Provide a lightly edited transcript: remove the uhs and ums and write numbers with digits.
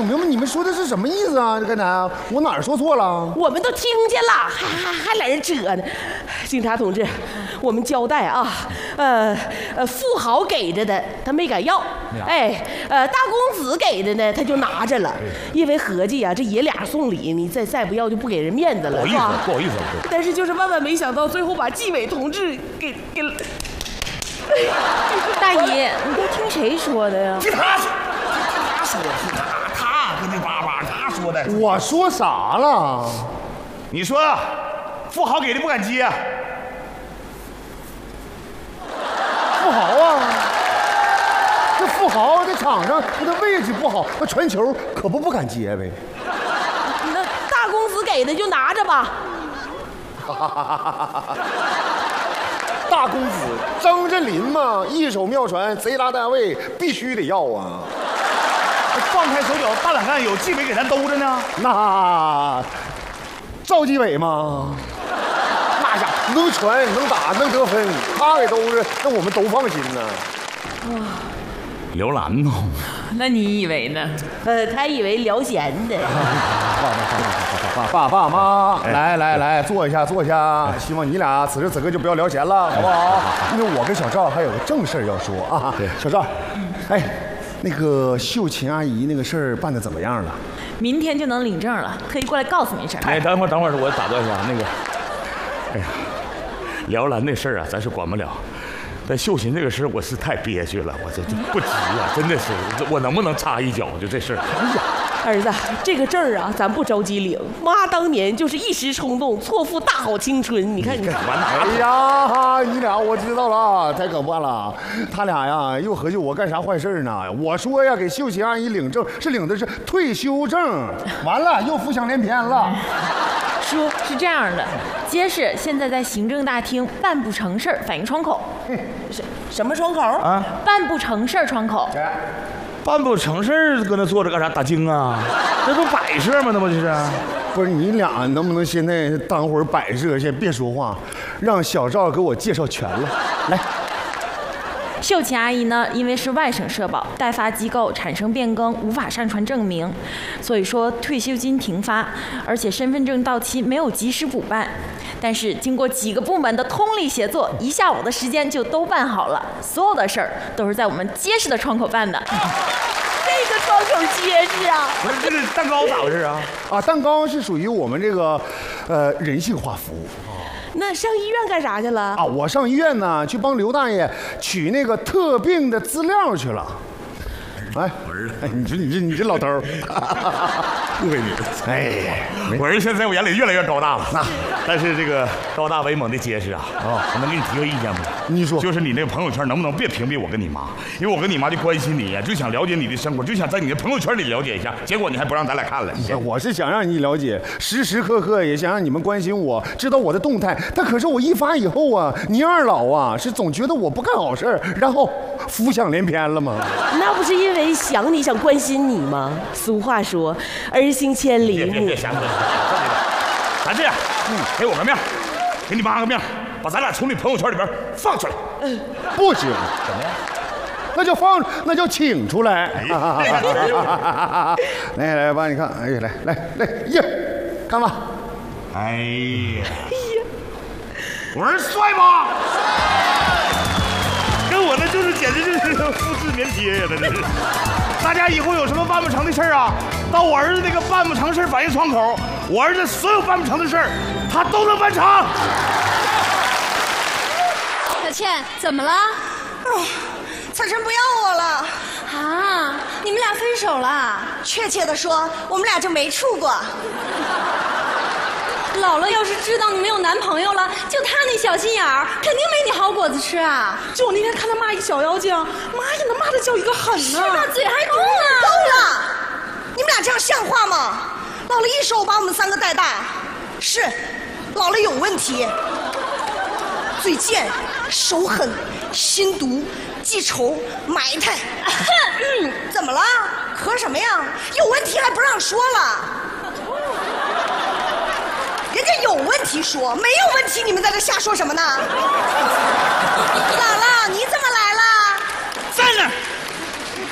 整明白你们说的是什么意思啊？刚才我哪儿说错了？ 我们都听见了，还在这扯呢。警察同志，我们交代啊，富豪给着的他没敢要，大公子给的呢他就拿着了，因为合计啊，这爷俩送礼，你再不要就不给人面子了， 不好意思。 但是就是万万没想到，最后把纪委同志给。 大姨，你都听谁说的呀？ 听他说的，他跟那叭叭，他说的。 我说啥了？ 你说，富豪给的不敢接。 富豪啊，这富豪在场上他的位置不好，那传球可不敢接呗。 那大公子给的就拿着吧。 大公子张镇麟嘛，一手妙传，贼拉单位必须得要啊！ 放开手脚，大胆干，有纪委给咱兜着呢。 那赵纪委嘛，那家伙能传能打能得分，他给兜着，那我们都放心呢。 哇， 刘兰呢？ 那你以为呢？ 他以为聊闲的。 爸妈，来，坐一下。希望你俩此时此刻就不要聊闲了，好不好？因为我跟小赵还有个正事要说啊。对，小赵，那个秀琴阿姨那个事儿办得怎么样了？ 明天就能领证了，特意过来告诉你一声。 等会儿，我打断一下，那个，辽兰那事儿啊，咱是管不了。但秀琴这个事儿，我是太憋屈了，我这不急啊，真的是，我能不能插一脚？就这事儿。 儿子，这个证儿啊，咱不着急领。妈当年就是一时冲动，错付大好青春。你看， 哎呀，你俩我知道了，太可怕了。他俩呀，又合计我干啥坏事呢？我说呀，给秀琴阿姨领证是领的是退休证，完了又浮想联翩了。 叔是这样的，街市现在在行政大厅办不成事儿反映窗口。 什么窗口啊？ 办不成事儿窗口。 办不成事儿，搁那坐着干啥？打更啊？这不摆设吗？那不就是？ 不是你俩能不能现在当会儿摆设，先别说话，让小赵给我介绍全了。来， 秀琴阿姨呢，因为是外省社保，代发机构产生变更，无法上传证明，所以说退休金停发，而且身份证到期没有及时补办。但是经过几个部门的通力协作，1下午的时间就都办好了，所有的事儿都是在我们街市的窗口办的。 这个窗口结实啊！ 不是这个蛋糕咋回事啊？ 蛋糕是属于我们这个人性化服务。 那上医院干啥去了？ 我上医院呢，去帮刘大爷取那个特病的资料去了。我儿子，你这老头儿， 误会你了。我儿子现在在我眼里越来越高大了。但是这个高大威猛的结实啊，我能给你提个意见不？ 你说， 就是你那个朋友圈能不能别屏蔽我跟你妈？因为我跟你妈就关心你呀，就想了解你的生活，就想在你的朋友圈里了解一下。结果你还不让咱俩看了。 我是想让你了解，时时刻刻也想让你们关心我，知道我的动态。但可是我一发以后啊，你二老啊是总觉得我不干好事儿，然后浮想联翩了吗？ 那不是因为想你想关心你吗？俗话说，儿行千里母。 别瞎说。咱这样，给我个面，给你妈个面，把咱俩从你朋友圈里边放出来。 不行， 怎么样？ 那就请出来。来吧，你看，来，呀，看吧。 哎呀，我儿帅吧？跟我那就是简直就是复制粘贴呀！这是。大家以后有什么办不成的事儿啊，到我儿子那个办不成事反映窗口，我儿子所有办不成的事儿，他都能办成。 小倩，怎么了？ 彩晨不要我了啊！你们俩分手了？ 确切的说，我们俩就没处过。 姥姥要是知道你没有男朋友了，就她那小心眼儿，肯定没你好果子吃啊！ 就我那天看他骂一小妖精，妈呀，那骂的叫一个狠呐！ 是吧？嘴还动啊！ 够了！你们俩这样像话吗？姥姥一手把我们3个带大，是，姥姥有问题，嘴贱、手狠、心毒、记仇、埋汰。怎么了？咳什么呀？有问题还不让说了？人家有问题说，没有问题，你们在这瞎说什么呢？姥姥，你怎